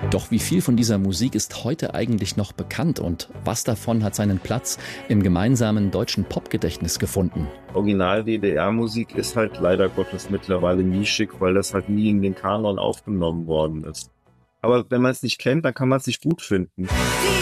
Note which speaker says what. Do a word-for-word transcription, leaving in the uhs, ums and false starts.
Speaker 1: Doch wie viel von dieser Musik ist heute eigentlich noch bekannt und was davon hat seinen Platz im gemeinsamen deutschen Popgedächtnis gefunden?
Speaker 2: Original-D D R-Musik ist halt leider Gottes mittlerweile nischig, weil das halt nie in den Kanon aufgenommen worden ist. Aber wenn man es nicht kennt, dann kann man es nicht gut finden.